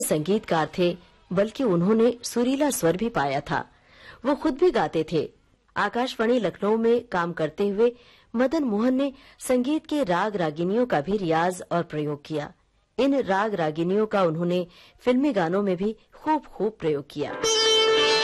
संगीतकार थे, बल्कि उन्होंने सुरीला स्वर भी पाया था। वो खुद भी गाते थे। आकाशवाणी लखनऊ में काम करते हुए मदन मोहन ने संगीत के राग रागिनियों का भी रियाज और प्रयोग किया। इन राग रागिनियों का उन्होंने फिल्मी गानों में भी खूब प्रयोग किया।